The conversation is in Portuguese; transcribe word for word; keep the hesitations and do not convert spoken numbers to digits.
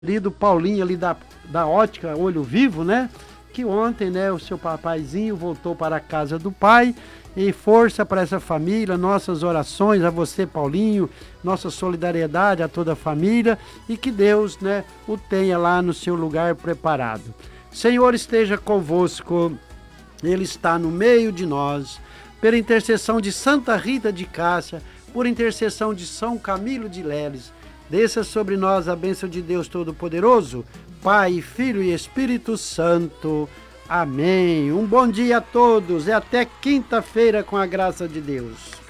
querido Paulinho ali da, da ótica Olho Vivo, né? Que ontem, né, o seu papaizinho voltou para a casa do pai. E força para essa família, nossas orações a você, Paulinho, nossa solidariedade a toda a família e que Deus, né, o tenha lá no seu lugar preparado. Senhor esteja convosco, Ele está no meio de nós, pela intercessão de Santa Rita de Cássia, por intercessão de São Camilo de Leles, desça sobre nós a bênção de Deus Todo-Poderoso, Pai, Filho e Espírito Santo. Amém. Um bom dia a todos e até quinta-feira com a graça de Deus.